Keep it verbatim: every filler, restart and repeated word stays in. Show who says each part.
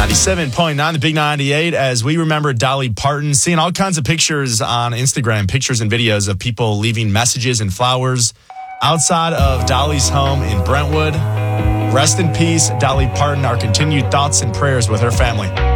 Speaker 1: ninety-seven point nine, the Big ninety-eight, as we remember Dolly Parton, seeing all kinds of pictures on Instagram, pictures and videos of people leaving messages and flowers outside of Dolly's home in Brentwood. Rest in peace, Dolly Parton. Our continued thoughts and prayers with her family.